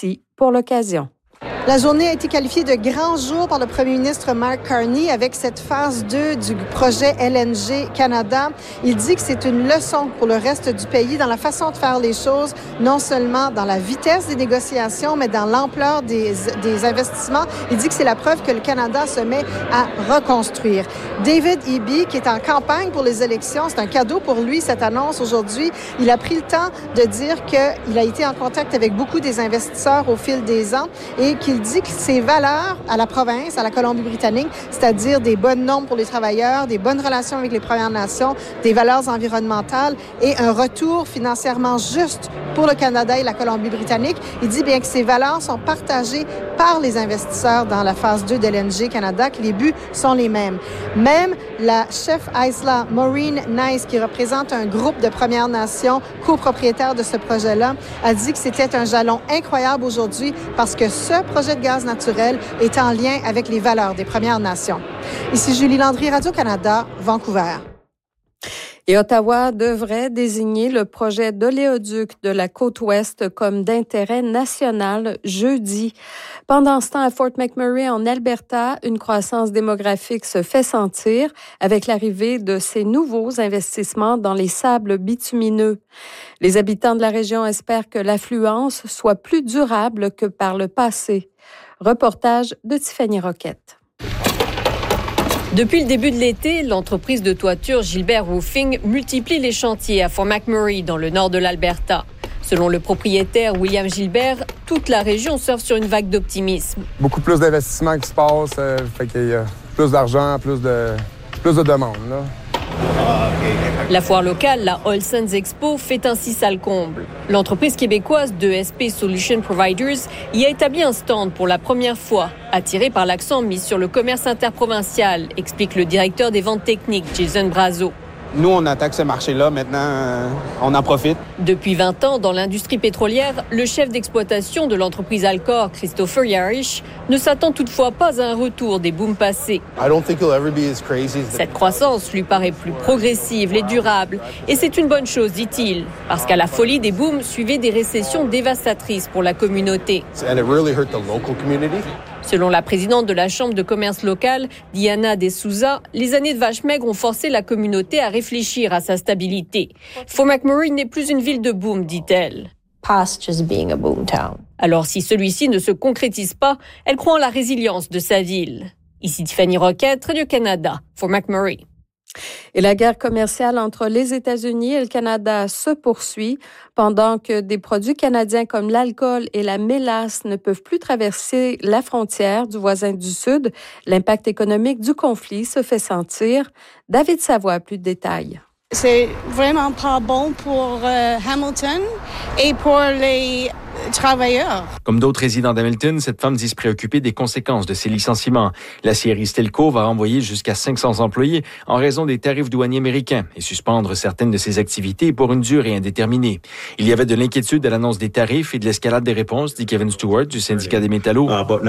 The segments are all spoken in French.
ici pour l'occasion. La journée a été qualifiée de grand jour par le premier ministre Mark Carney avec cette phase 2 du projet LNG Canada. Il dit que c'est une leçon pour le reste du pays dans la façon de faire les choses, non seulement dans la vitesse des négociations, mais dans l'ampleur des investissements. Il dit que c'est la preuve que le Canada se met à reconstruire. David Eby, qui est en campagne pour les élections, c'est un cadeau pour lui, cette annonce aujourd'hui. Il a pris le temps de dire qu'il a été en contact avec beaucoup des investisseurs au fil des ans et qu'il dit que ses valeurs à la province, à la Colombie-Britannique, c'est-à-dire des bonnes normes pour les travailleurs, des bonnes relations avec les Premières Nations, des valeurs environnementales et un retour financièrement juste pour le Canada et la Colombie-Britannique. Il dit bien que ces valeurs sont partagées par les investisseurs dans la phase 2 de LNG Canada, que les buts sont les mêmes. Même la chef Isla, Maureen Nice, qui représente un groupe de Premières Nations copropriétaires de ce projet-là, a dit que c'était un jalon incroyable aujourd'hui parce que ce projet de gaz naturel est en lien avec les valeurs des Premières Nations. Ici Julie Landry, Radio-Canada, Vancouver. Et Ottawa devrait désigner le projet d'oléoduc de la Côte-Ouest comme d'intérêt national jeudi. Pendant ce temps, à Fort McMurray, en Alberta, une croissance démographique se fait sentir avec l'arrivée de ces nouveaux investissements dans les sables bitumineux. Les habitants de la région espèrent que l'affluence soit plus durable que par le passé. Reportage de Tiffany Roquette. Depuis le début de l'été, l'entreprise de toiture Gilbert Roofing multiplie les chantiers à Fort McMurray, dans le nord de l'Alberta. Selon le propriétaire William Gilbert, toute la région surfe sur une vague d'optimisme. Beaucoup plus d'investissements qui se passent, fait qu'il y a plus d'argent, plus de demandes, là. La foire locale, la All Sons Expo, fait ainsi salle comble. L'entreprise québécoise d'ESP Solution Providers y a établi un stand pour la première fois, attiré par l'accent mis sur le commerce interprovincial, explique le directeur des ventes techniques, Jason Brazo. Nous, on attaque ce marché-là. Maintenant, on en profite. Depuis 20 ans, dans l'industrie pétrolière, le chef d'exploitation de l'entreprise Alcor, Christopher Yarish, ne s'attend toutefois pas à un retour des booms passés. Cette croissance lui paraît plus progressive et durable. Et c'est une bonne chose, dit-il, parce qu'à la folie des booms suivaient des récessions dévastatrices pour la communauté. Selon la présidente de la Chambre de commerce locale, Diana De Souza, les années de vache maigre ont forcé la communauté à réfléchir à sa stabilité. Fort McMurray n'est plus une ville de boom, dit-elle. Past just being a boom town. Alors si celui-ci ne se concrétise pas, elle croit en la résilience de sa ville. Ici Tiffany Roquette, Radio-Canada, Fort McMurray. Et la guerre commerciale entre les États-Unis et le Canada se poursuit pendant que des produits canadiens comme l'alcool et la mélasse ne peuvent plus traverser la frontière du voisin du Sud. L'impact économique du conflit se fait sentir. David Savoie a plus de détails. C'est vraiment pas bon pour Hamilton et pour les travailleurs. Comme d'autres résidents d'Hamilton, cette femme dit se préoccuper des conséquences de ces licenciements. L'aciérie Stelco va renvoyer jusqu'à 500 employés en raison des tarifs douaniers américains et suspendre certaines de ses activités pour une durée indéterminée. Il y avait de l'inquiétude à l'annonce des tarifs et de l'escalade des réponses, dit Kevin Stewart du syndicat des métallos.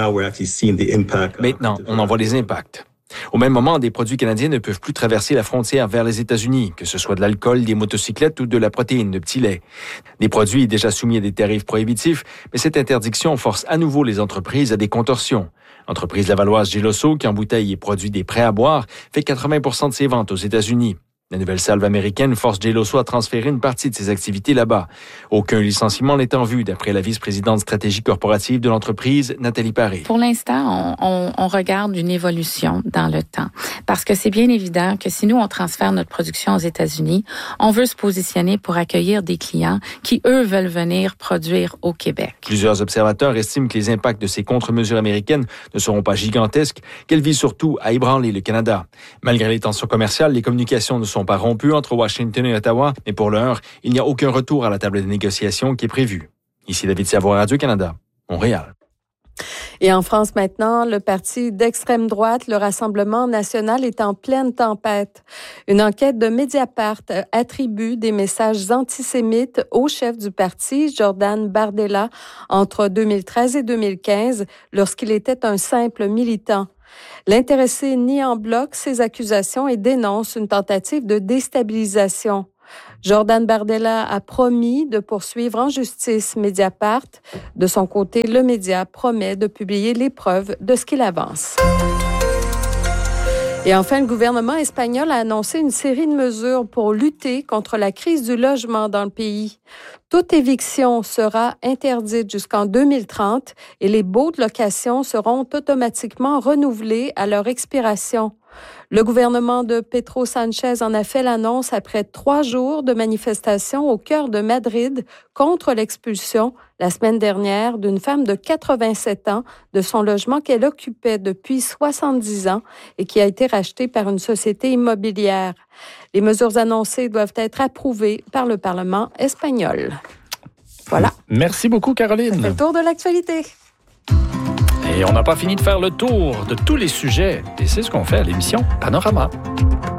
Maintenant, on en voit les impacts. Au même moment, des produits canadiens ne peuvent plus traverser la frontière vers les États-Unis, que ce soit de l'alcool, des motocyclettes ou de la protéine de petit lait. Des produits déjà soumis à des tarifs prohibitifs, mais cette interdiction force à nouveau les entreprises à des contorsions. L'entreprise lavalloise Geloso, qui embouteille et produit des prêts à boire, fait 80% de ses ventes aux États-Unis. La nouvelle salve américaine force Geloso à transférer une partie de ses activités là-bas. Aucun licenciement n'est en vue, d'après la vice-présidente stratégie corporative de l'entreprise, Nathalie Paré. Pour l'instant, on regarde une évolution dans le temps. Parce que c'est bien évident que si nous, on transfère notre production aux États-Unis, on veut se positionner pour accueillir des clients qui, eux, veulent venir produire au Québec. Plusieurs observateurs estiment que les impacts de ces contre-mesures américaines ne seront pas gigantesques, qu'elles visent surtout à ébranler le Canada. Malgré les tensions commerciales, les communications ne sont pas rompues entre Washington et Ottawa, mais pour l'heure, il n'y a aucun retour à la table de négociation qui est prévu. Ici David Savoie, Radio-Canada, Montréal. Et en France maintenant, le parti d'extrême droite, le Rassemblement national, est en pleine tempête. Une enquête de Mediapart attribue des messages antisémites au chef du parti, Jordan Bardella, entre 2013 et 2015, lorsqu'il était un simple militant. L'intéressé nie en bloc ces accusations et dénonce une tentative de déstabilisation. Jordan Bardella a promis de poursuivre en justice Mediapart. De son côté, le média promet de publier les preuves de ce qu'il avance. Et enfin, le gouvernement espagnol a annoncé une série de mesures pour lutter contre la crise du logement dans le pays. Toute éviction sera interdite jusqu'en 2030 et les baux de location seront automatiquement renouvelés à leur expiration. Le gouvernement de Pedro Sánchez en a fait l'annonce après 3 jours de manifestations au cœur de Madrid contre l'expulsion la semaine dernière d'une femme de 87 ans de son logement qu'elle occupait depuis 70 ans et qui a été racheté par une société immobilière. Les mesures annoncées doivent être approuvées par le Parlement espagnol. Voilà. Merci beaucoup, Caroline. C'est le tour de l'actualité. Et on n'a pas fini de faire le tour de tous les sujets. Et c'est ce qu'on fait à l'émission Panorama.